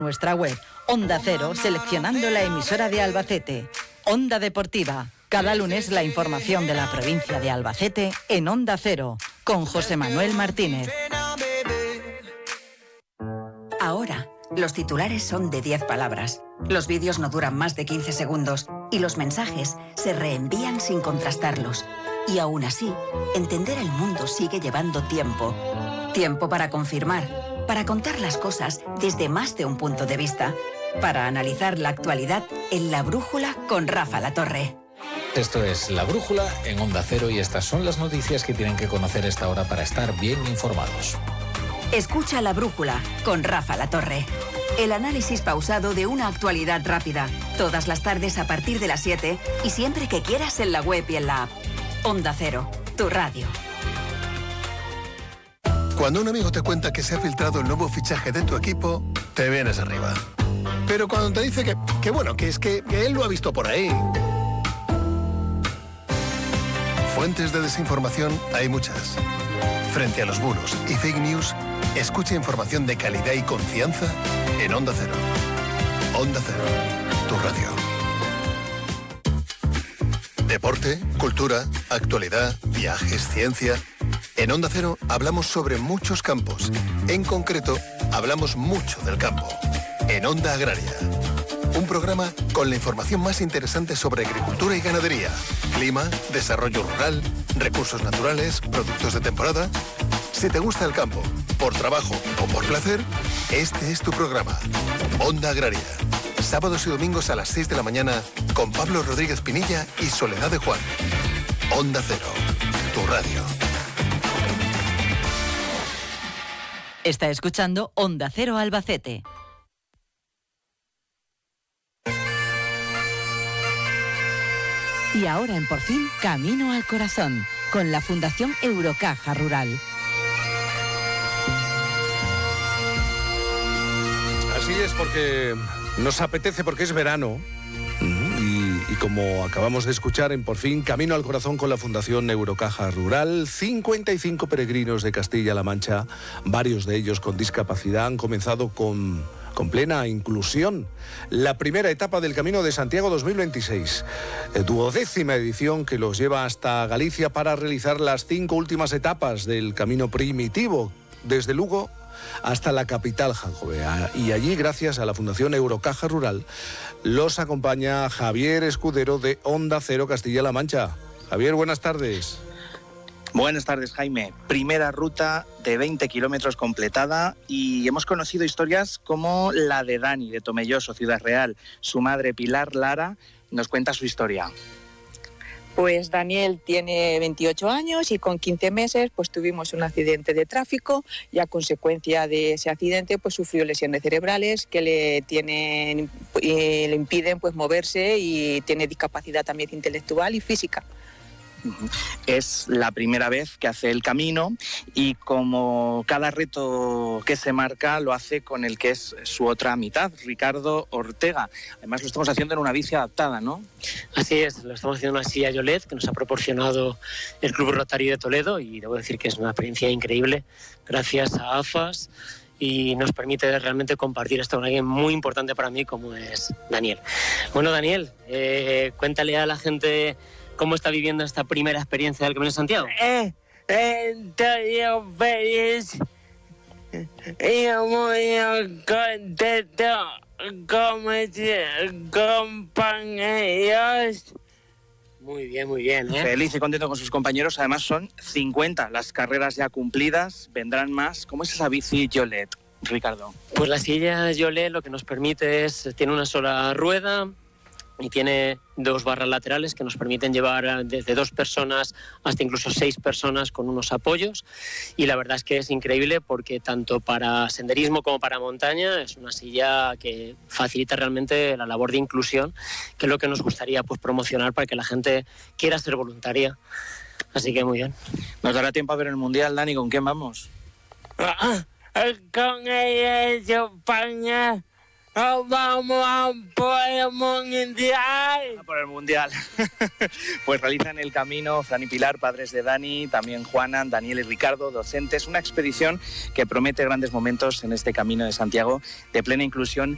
Nuestra web, Onda Cero, seleccionando la emisora de Albacete. Onda Deportiva. Cada lunes la información de la provincia de Albacete en Onda Cero, con José Manuel Martínez. Ahora, los titulares son de 10 palabras. Los vídeos no duran más de 15 segundos y los mensajes se reenvían sin contrastarlos. Y aún así, entender el mundo sigue llevando tiempo. Tiempo para confirmar, para contar las cosas desde más de un punto de vista, para analizar la actualidad en La Brújula con Rafa Latorre. Esto es La Brújula en Onda Cero y estas son las noticias que tienen que conocer esta hora para estar bien informados. Escucha La Brújula con Rafa Latorre. El análisis pausado de una actualidad rápida. Todas las tardes a partir de las 7 y siempre que quieras en la web y en la app. Onda Cero, tu radio. Cuando un amigo te cuenta que se ha filtrado el nuevo fichaje de tu equipo, te vienes arriba. Pero cuando te dice que él lo ha visto por ahí. Fuentes de desinformación hay muchas. Frente a los bulos y fake news, escucha información de calidad y confianza en Onda Cero. Onda Cero, tu radio. Deporte, cultura, actualidad, viajes, ciencia. En Onda Cero hablamos sobre muchos campos. En concreto, hablamos mucho del campo. En Onda Agraria. Un programa con la información más interesante sobre agricultura y ganadería, clima, desarrollo rural, recursos naturales, productos de temporada. Si te gusta el campo, por trabajo o por placer, este es tu programa. Onda Agraria. Sábados y domingos a las 6 de la mañana con Pablo Rodríguez Pinilla y Soledad de Juan. Onda Cero, tu radio. Está escuchando Onda Cero Albacete. Y ahora en Por Fin, Camino al Corazón, con la Fundación Eurocaja Rural. Así es, porque nos apetece, porque es verano. Y como acabamos de escuchar en Por Fin, Camino al Corazón con la Fundación Eurocaja Rural, 55 peregrinos de Castilla-La Mancha, varios de ellos con discapacidad, han comenzado con plena inclusión la primera etapa del Camino de Santiago 2026, 12ª edición que los lleva hasta Galicia para realizar las 5 últimas etapas del Camino Primitivo, desde Lugo hasta la capital jacobea. Y allí, gracias a la Fundación Eurocaja Rural, los acompaña Javier Escudero de Onda Cero Castilla-La Mancha. Javier, buenas tardes. Buenas tardes, Jaime. Primera ruta de 20 kilómetros completada y hemos conocido historias como la de Dani, de Tomelloso, Ciudad Real. Su madre, Pilar Lara, nos cuenta su historia. Pues Daniel tiene 28 años y con 15 meses pues tuvimos un accidente de tráfico y a consecuencia de ese accidente pues sufrió lesiones cerebrales que le impiden pues moverse y tiene discapacidad también intelectual y física. Es la primera vez que hace el camino y como cada reto que se marca lo hace con el que es su otra mitad, Ricardo Ortega. Además lo estamos haciendo en una bici adaptada, ¿no? Así es, lo estamos haciendo en una silla Yolet que nos ha proporcionado el Club Rotario de Toledo y debo decir que es una experiencia increíble gracias a AFAS y nos permite realmente compartir esto con alguien muy importante para mí como es Daniel. Bueno, Daniel, cuéntale a la gente ¿cómo está viviendo esta primera experiencia del Camino de Santiago? Estoy feliz y muy contento con mis compañeros. Muy bien. Feliz y contento con sus compañeros. Además son 50 las carreras ya cumplidas, vendrán más. ¿Cómo es esa bici Yolet, Ricardo? Pues la silla Yolet lo que nos permite tiene una sola rueda y tiene 2 barras laterales que nos permiten llevar desde 2 personas hasta incluso 6 personas con unos apoyos y la verdad es que es increíble porque tanto para senderismo como para montaña es una silla que facilita realmente la labor de inclusión, que es lo que nos gustaría pues promocionar para que la gente quiera ser voluntaria. Así que muy bien. ¿Nos dará tiempo a ver el Mundial, Dani? ¿Con quién vamos? Con España. Vamos por el Mundial. Por el Mundial. Pues realizan el camino Fran y Pilar, padres de Dani, también Juana, Daniel y Ricardo, docentes. Una expedición que promete grandes momentos en este Camino de Santiago de plena inclusión